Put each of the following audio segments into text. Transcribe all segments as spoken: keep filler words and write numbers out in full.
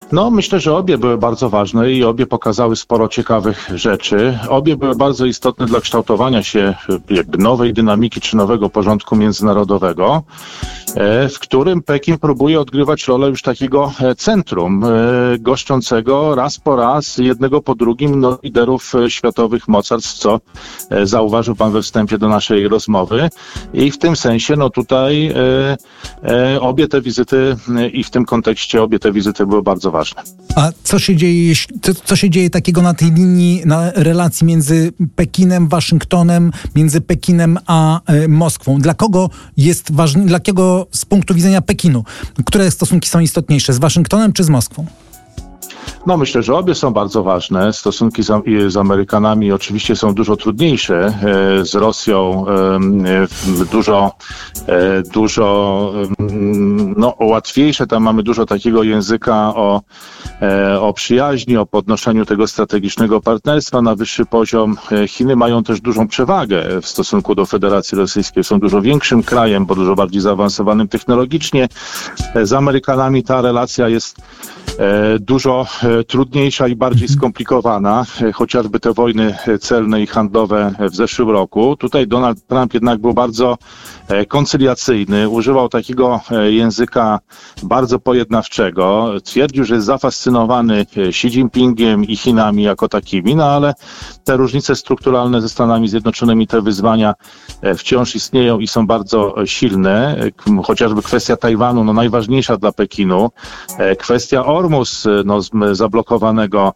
No, myślę, że obie były bardzo ważne i obie pokazały sporo ciekawych rzeczy. Obie były bardzo istotne dla kształtowania się jakby nowej dynamiki czy nowego porządku międzynarodowego, w którym Pekin próbuje odgrywać rolę już takiego centrum goszczącego raz po raz, jednego po drugim no, liderów światowych mocarstw, co zauważył pan we wstępie do naszej rozmowy. I w tym sensie, no tutaj obie te wizyty i w tym kontekście obie te wizyty były bardzo ważne. A co się dzieje, co, co się dzieje takiego na tej linii, na relacji między Pekinem, Waszyngtonem, między Pekinem a e, Moskwą? Dla kogo jest ważny, dla kogo z punktu widzenia Pekinu, które stosunki są istotniejsze, z Waszyngtonem czy z Moskwą? No myślę, że obie są bardzo ważne. Stosunki z, z Amerykanami oczywiście są dużo trudniejsze. Z Rosją dużo, dużo no, łatwiejsze. Tam mamy dużo takiego języka o, o przyjaźni, o podnoszeniu tego strategicznego partnerstwa na wyższy poziom. Chiny mają też dużą przewagę w stosunku do Federacji Rosyjskiej. Są dużo większym krajem, bo dużo bardziej zaawansowanym technologicznie. Z Amerykanami ta relacja jest dużo trudniejsza i bardziej skomplikowana, chociażby te wojny celne i handlowe w zeszłym roku. Tutaj Donald Trump jednak był bardzo koncyliacyjny, używał takiego języka bardzo pojednawczego. Twierdził, że jest zafascynowany Xi Jinpingiem i Chinami jako takimi, no ale te różnice strukturalne ze Stanami Zjednoczonymi, te wyzwania wciąż istnieją i są bardzo silne. Chociażby kwestia Tajwanu, no najważniejsza dla Pekinu. Kwestia Ormus, no zablokowanego,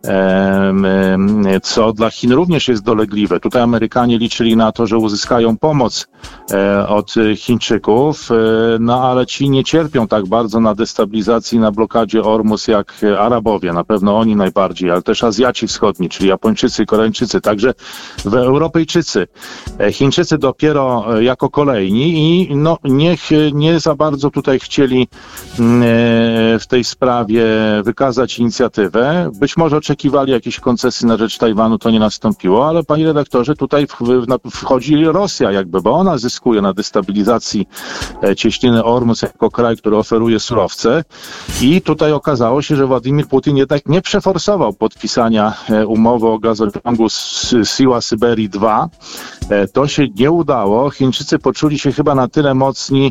co dla Chin również jest dolegliwe. Tutaj Amerykanie liczyli na to, że uzyskają pomoc od Chińczyków, no ale ci nie cierpią tak bardzo na destabilizacji, na blokadzie Ormus jak Arabowie. Na pewno oni najbardziej, ale też Azjaci Wschodni, czyli Japończycy, Koreańczycy, także Europejczycy. Chińczycy dopiero jako kolejni i no niech nie za bardzo tutaj chcieli w tej sprawie wykazać inicjatywę. Być może oczekiwali jakichś koncesji na rzecz Tajwanu, to nie nastąpiło, ale panie redaktorze, tutaj wchodzi Rosja jakby, bo ona zyskuje na destabilizacji cieśniny Ormus jako kraj, który oferuje surowce i tutaj okazało się, że Władimir Putin jednak nie przeforsował podpisania umowy o gazociągu Siła Syberii dwa. To się nie udało. Chińczycy poczuli się chyba na tyle mocni,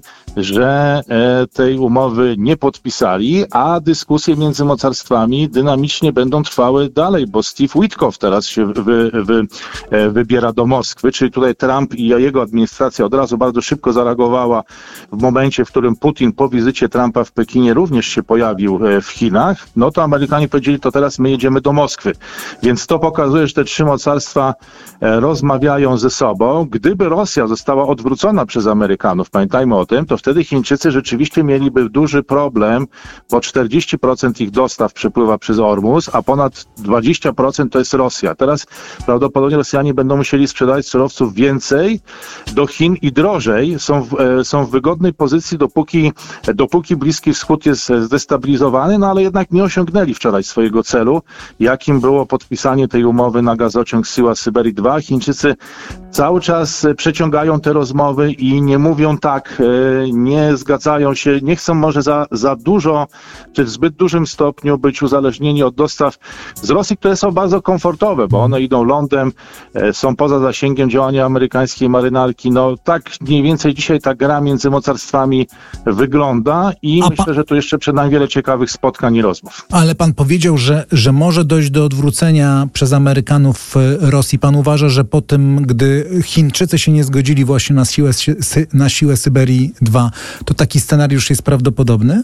że tej umowy nie podpisali, a dyskusje między mocarstwami dynamicznie będą trwały dalej, bo Steve Witkoff teraz się wy, wy, wybiera do Moskwy, czyli tutaj Trump i jego administracja od razu bardzo szybko zareagowała w momencie, w którym Putin po wizycie Trumpa w Pekinie również się pojawił w Chinach, no to Amerykanie powiedzieli, to teraz my jedziemy do Moskwy. Więc to pokazuje, że te trzy mocarstwa rozmawiają ze sobą. Gdyby Rosja została odwrócona przez Amerykanów, pamiętajmy o tym, to wtedy Chińczycy rzeczywiście mieliby duży problem, bo czterdzieści procent ich dostaw przepływa przez Ormus, a ponad dwadzieścia procent to jest Rosja. Teraz prawdopodobnie Rosjanie będą musieli sprzedać surowców więcej do Chin i drożej. Są w, są w wygodnej pozycji, dopóki, dopóki Bliski Wschód jest zdestabilizowany, no ale jednak nie osiągnęli wczoraj swojego celu, jakim było podpisanie tej umowy na gazociąg Siła Syberii dwa. Chińczycy cały czas przeciągają te rozmowy i nie mówią tak, nie zgadzają się, nie chcą może za, za dużo, czy w zbyt dużym stopniu być uzależnieni od dostaw z Rosji, które są bardzo komfortowe, bo one idą lądem, są poza zasięgiem działania amerykańskiej marynarki. No tak mniej więcej dzisiaj ta gra między mocarstwami wygląda i A myślę, pa... że tu jeszcze przed nami wiele ciekawych spotkań i rozmów. Ale pan powiedział, że, że może dojść do odwrócenia przez Amerykanów Rosji. Pan uważa, że po tym, gdy Chińczycy się nie zgodzili właśnie na siłę, na siłę Syberii dwa, to taki scenariusz jest prawdopodobny?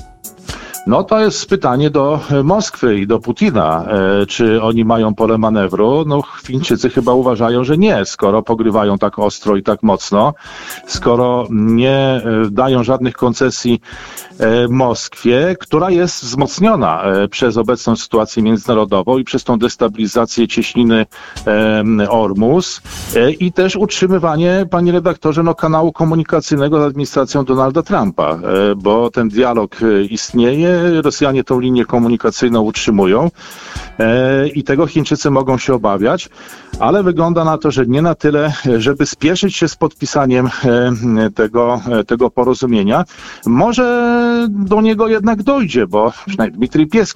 No to jest pytanie do Moskwy i do Putina. E, czy oni mają pole manewru? No Chińczycy chyba uważają, że nie, skoro pogrywają tak ostro i tak mocno, skoro nie e, dają żadnych koncesji e, Moskwie, która jest wzmocniona e, przez obecną sytuację międzynarodową i przez tą destabilizację cieśniny e, Ormus e, i też utrzymywanie, panie redaktorze, no, kanału komunikacyjnego z administracją Donalda Trumpa, e, bo ten dialog e, istnieje, Rosjanie tą linię komunikacyjną utrzymują e, i tego Chińczycy mogą się obawiać, ale wygląda na to, że nie na tyle, żeby spieszyć się z podpisaniem e, tego, e, tego porozumienia. Może do niego jednak dojdzie, bo przynajmniej Dmitrij Pieskow